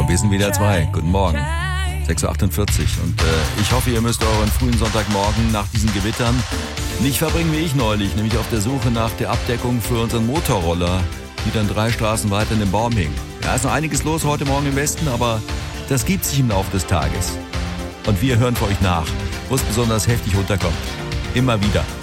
Wir sind wieder zwei. Guten Morgen. 6.48 Uhr. Und ich hoffe, ihr müsst euren frühen Sonntagmorgen nach diesen Gewittern nicht verbringen wie ich neulich, nämlich auf der Suche nach der Abdeckung für unseren Motorroller, die dann 3 Straßen weiter in den Baum hing. Ja, ist noch einiges los heute Morgen im Westen, aber das gibt sich im Laufe des Tages. Und wir hören für euch nach, wo es besonders heftig runterkommt. Immer wieder.